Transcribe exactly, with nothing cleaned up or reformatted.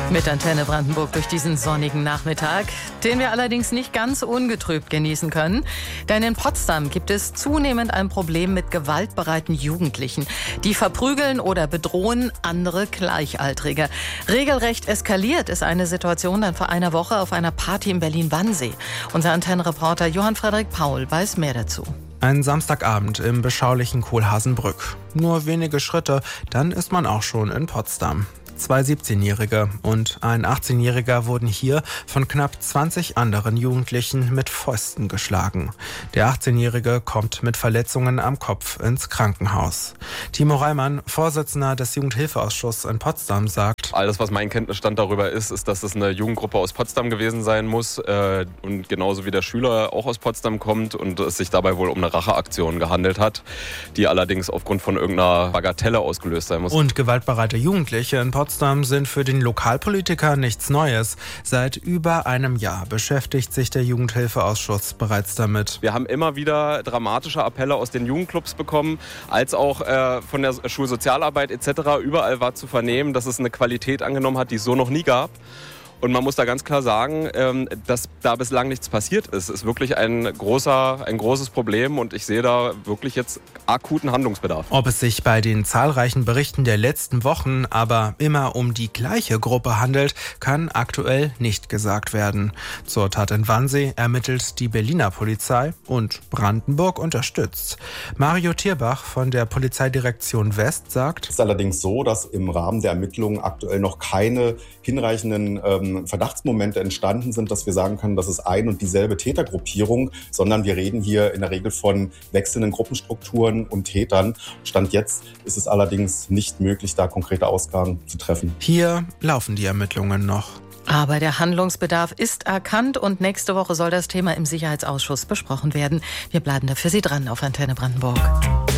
Mit Antenne Brandenburg durch diesen sonnigen Nachmittag, den wir allerdings nicht ganz ungetrübt genießen können. Denn in Potsdam gibt es zunehmend ein Problem mit gewaltbereiten Jugendlichen. Die verprügeln oder bedrohen andere Gleichaltrige. Regelrecht eskaliert ist eine Situation dann vor einer Woche auf einer Party in Berlin-Wannsee. Unser Antenne-Reporter Johann Frederik Paul weiß mehr dazu. Ein Samstagabend im beschaulichen Kohlhaasenbrück. Nur wenige Schritte, dann ist man auch schon in Potsdam. Zwei siebzehnjährige und ein achtzehnjähriger wurden hier von knapp zwanzig anderen Jugendlichen mit Fäusten geschlagen. Der achtzehnjährige kommt mit Verletzungen am Kopf ins Krankenhaus. Timo Reimann, Vorsitzender des Jugendhilfeausschusses in Potsdam, sagt: Alles, was mein Kenntnisstand darüber ist, ist, dass es eine Jugendgruppe aus Potsdam gewesen sein muss äh, und genauso wie der Schüler auch aus Potsdam kommt und es sich dabei wohl um eine Racheaktion gehandelt hat, die allerdings aufgrund von irgendeiner Bagatelle ausgelöst sein muss. Und gewaltbereite Jugendliche in Potsdam sind für den Lokalpolitiker nichts Neues. Seit über einem Jahr beschäftigt sich der Jugendhilfeausschuss bereits damit. Wir haben immer wieder dramatische Appelle aus den Jugendclubs bekommen, als auch äh, von der Schulsozialarbeit et cetera. Überall war zu vernehmen, dass es eine Qualität angenommen hat, die es so noch nie gab. Und man muss da ganz klar sagen, dass da bislang nichts passiert ist. Es ist wirklich ein großer, ein großes Problem und ich sehe da wirklich jetzt akuten Handlungsbedarf. Ob es sich bei den zahlreichen Berichten der letzten Wochen aber immer um die gleiche Gruppe handelt, kann aktuell nicht gesagt werden. Zur Tat in Wannsee ermittelt die Berliner Polizei und Brandenburg unterstützt. Mario Thierbach von der Polizeidirektion West sagt: Es ist allerdings so, dass im Rahmen der Ermittlungen aktuell noch keine hinreichenden ähm, Verdachtsmomente entstanden sind, dass wir sagen können, das ist ein und dieselbe Tätergruppierung, sondern wir reden hier in der Regel von wechselnden Gruppenstrukturen und Tätern. Stand jetzt ist es allerdings nicht möglich, da konkrete Aussagen zu treffen. Hier laufen die Ermittlungen noch. Aber der Handlungsbedarf ist erkannt und nächste Woche soll das Thema im Sicherheitsausschuss besprochen werden. Wir bleiben da für Sie dran auf Antenne Brandenburg.